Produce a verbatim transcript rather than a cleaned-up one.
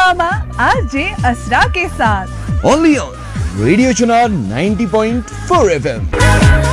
हंगामा आरजे असरा के साथ only on radio Chunar ninety point four F M.